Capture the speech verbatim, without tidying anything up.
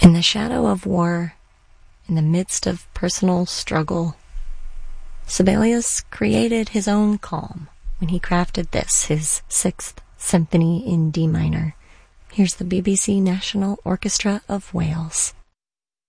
In the shadow of war, in the midst of personal struggle, Sibelius created his own calm when he crafted this, his Sixth Symphony in D minor. Here's the B B C National Orchestra of Wales.